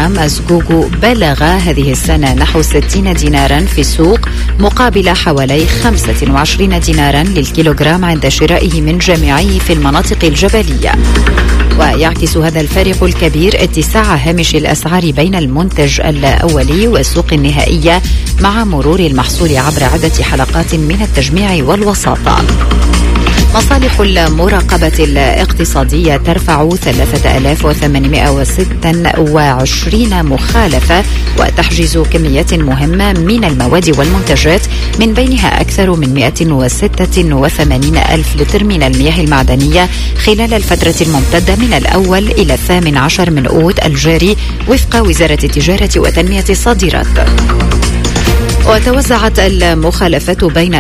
جرام أزقوق بلغ هذه السنة نحو 60 دينارا في السوق، مقابل حوالي 25 دينارا للكيلوغرام عند شرائه من جامعيه في المناطق الجبلية. ويعكس هذا الفارق الكبير اتساع هامش الأسعار بين المنتج الأولي والسوق النهائية مع مرور المحصول عبر عدة حلقات من التجميع والوساطة. مصالح المراقبة الاقتصادية ترفع 3826 مخالفة وتحجز كميات مهمة من المواد والمنتجات، من بينها أكثر من 186 ألف لتر من المياه المعدنية خلال الفترة الممتدة من الأول إلى 18 من أوت الجاري وفق وزارة التجارة وتنمية الصادرات. وتوزعت المخالفات بين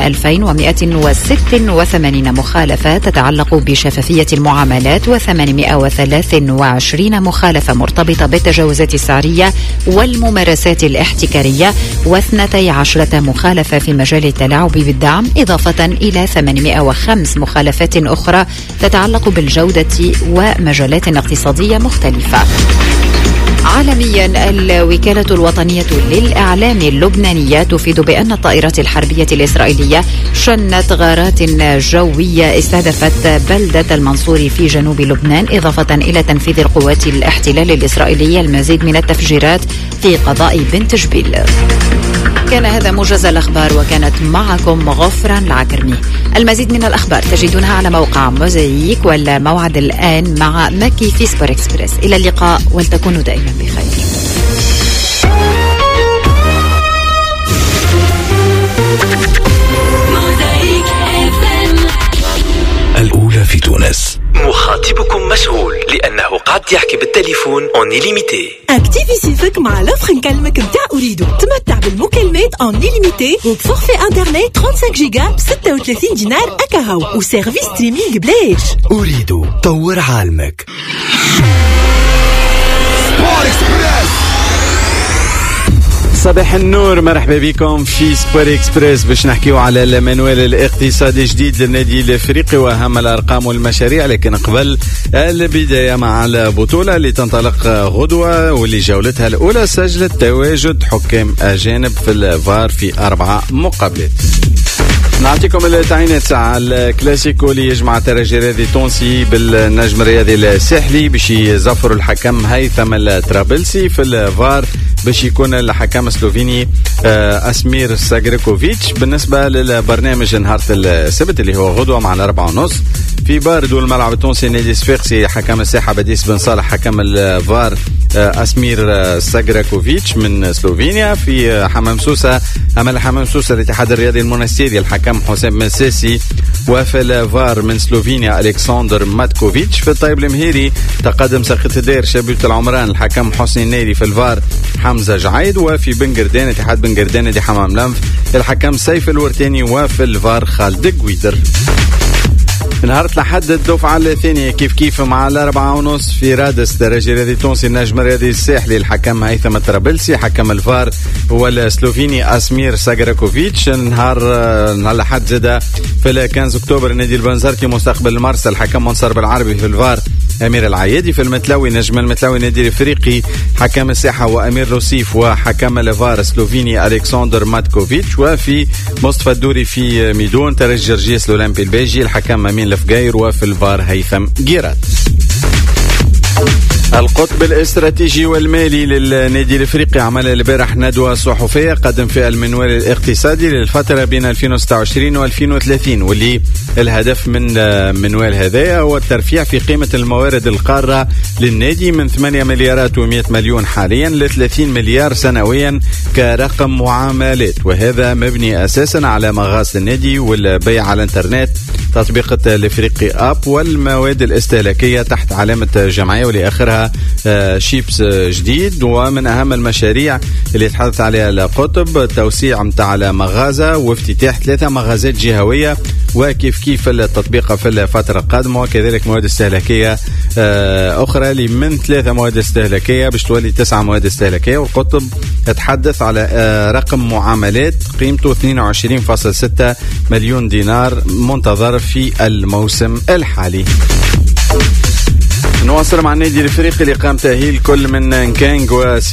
2186 مخالفة تتعلق بشفافية المعاملات، و823 مخالفة مرتبطة بالتجاوزات السعرية والممارسات الاحتكارية، و12 مخالفة في مجال التلاعب بالدعم، إضافة إلى 805 مخالفات أخرى تتعلق بالجودة ومجالات اقتصادية مختلفة. عالميا، الوكالة الوطنية للإعلام اللبنانية تفيد بأن الطائرات الحربية الإسرائيلية شنت غارات جوية استهدفت بلدة المنصور في جنوب لبنان، إضافة إلى تنفيذ القوات الاحتلال الإسرائيلية المزيد من التفجيرات في قضاء بنت جبيل. كان هذا موجز الأخبار، وكانت معكم غفران العكرمي. المزيد من الأخبار تجدونها على موقع موزايك، والموعد الآن مع مكي في سبور إكسبريس. إلى اللقاء، ولتكونوا دائما بخير. الأولى في تونس. مخاطبكم مشغول لأنه قاعد يحكي بالتليفون اون ليميتي. اكتيفي سيفك مع لوفر نكلمك متاع أريدو. تمتع بالمكالمات اون ليميتي وبفورفي انترنت 35 جيجا ب 36 دينار أكاهو وسيرفيس ستريمينج بلاش. أريدو، طور عالمك. صباح النور، مرحبا بكم في سبور إكسبريس باش نحكيو على المانوال الاقتصادي جديد للنادي الافريقي واهم الارقام والمشاريع. لكن قبل البدايه مع البطوله اللي تنطلق غدوه واللي جولتها الاولى سجلت تواجد حكام اجانب في الفار في 4 مقابلات. نعطيكم التعيينات على الكلاسيكو اللي يجمع الترجي الرياضي التونسي بالنجم الرياضي الساحلي باش يظفر الحكم هيثم الطرابلسي. في الفار باش يكون الحكم السلوفيني أسمير ساغريكوفيتش. بالنسبة للبرنامج نهار السبت اللي هو غدوة مع 4:30 في بارد الملعب التونسي نادي الصفاقسي، حكم الساحة بديس بن صالح، حكم الفار أسمير ساغريكوفيتش من سلوفينيا. في حمام سوسة أمام حمام سوسة الاتحاد الرياضي المونستيري الحكم حسام مساسي، وفي الفار من سلوفينيا ألكسندر ماتكوفيتش. في الطيب المهيري تقدم ساقط الدير شبيبة العمران الحكم حسني النيري، في الفار حمزة جعيد، وفي بنقردان اتحاد بنقردان دي حمام لنف الحكم سيف الورتاني، وفي الفار خالد قويدر. نهار الأحد الدفعة الثانية كيف مع 4:30 في رادس الترجي الرياضي التونسي النجم الرياضي الساحلي الحكم هيثم الطرابلسي، حكم الفار هو السلوفيني أسمير ساغريكوفيتش. نهار الأحد زاد في 15 أكتوبر النادي البنزرتي مستقبل المرسى الحكم منصر بالعربي، في الفار أمير العيادي. في المتلوي نجم المتلوي النادي الافريقي حكم الساحة وأمير لوسيف، وحكم الفار السلوفيني ألكسندر ماتكوفيتش. وفي مصطفى الدوري في ميدون ترجي جرجيس الأولمبي البيجي الحكم أمين الفقاير، وفي الفار هيثم جيرات. القطب الاستراتيجي والمالي للنادي الافريقي عمل البارح ندوة صحفية قدم فيها المنوال الاقتصادي للفترة بين 2026 و2030، واللي الهدف من المنوال هذا هو الترفيع في قيمة الموارد القارة للنادي من 8 مليارات و100 مليون حاليا ل 30 مليار سنويا كرقم معاملات، وهذا مبني أساسا على مغاص النادي والبيع على الانترنت، تطبيق الافريقي اب، والمواد الاستهلاكية تحت علامة جمعية ولآخرها شيبس جديد. ومن أهم المشاريع اللي يتحدث عليها القطب توسيع متاع مغازة وافتتاح 3 مغازات جهوية، وكيف التطبيق في الفترة القادمة، وكذلك مواد استهلاكية أخرى اللي من 3 مواد استهلاكية باش تولي 9 مواد استهلاكية. والقطب يتحدث على رقم معاملات قيمته 22.6 مليون دينار منتظر في الموسم الحالي. نواصل مع النادي الافريقي اللي قام تأهيل كل من نكانج